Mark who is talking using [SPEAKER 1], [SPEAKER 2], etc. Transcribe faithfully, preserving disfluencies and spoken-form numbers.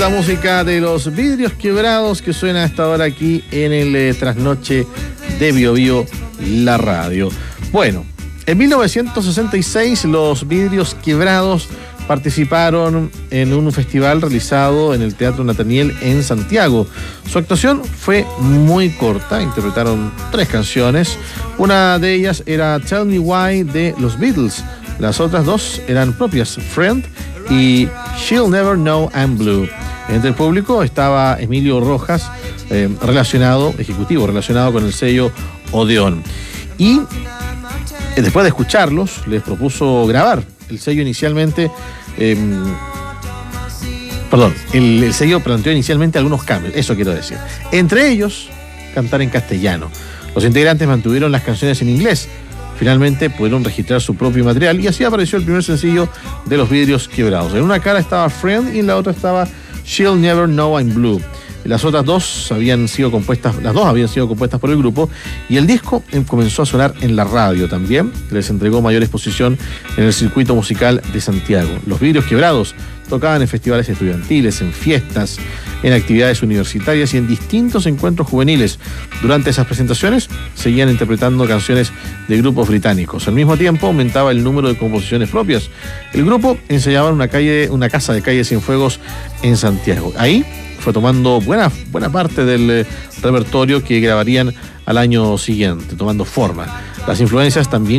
[SPEAKER 1] La música de Los Vidrios Quebrados que suena a esta hora aquí en el eh, trasnoche de Bio Bio, la radio. Bueno, en mil novecientos sesenta y seis Los Vidrios Quebrados participaron en un festival realizado en el Teatro Nataniel en Santiago. Su actuación fue muy corta, interpretaron tres canciones. Una de ellas era Tell Me Why de los Beatles. Las otras dos eran propias, Friend y She'll Never Know I'm Blue. Entre el público estaba Emilio Rojas, eh, relacionado, ejecutivo, relacionado con el sello Odeón. Y eh, después de escucharlos, les propuso grabar. El sello inicialmente, eh, perdón, el, el sello planteó inicialmente algunos cambios, eso quiero decir. Entre ellos, cantar en castellano. Los integrantes mantuvieron las canciones en inglés. Finalmente pudieron registrar su propio material y así apareció el primer sencillo de Los Vidrios Quebrados. En una cara estaba Friend y en la otra estaba She'll Never Know I'm Blue. Las otras dos habían sido compuestas, las dos habían sido compuestas por el grupo y el disco comenzó a sonar en la radio también, que les entregó mayor exposición en el circuito musical de Santiago. Los Vidrios Quebrados tocaban en festivales estudiantiles, en fiestas, en actividades universitarias y en distintos encuentros juveniles. Durante esas presentaciones seguían interpretando canciones de grupos británicos. Al mismo tiempo aumentaba el número de composiciones propias. El grupo ensayaba en una calle, una casa de calle Cienfuegos en Santiago. Ahí fue tomando buena, buena parte del eh, repertorio que grabarían al año siguiente, tomando forma. Las influencias también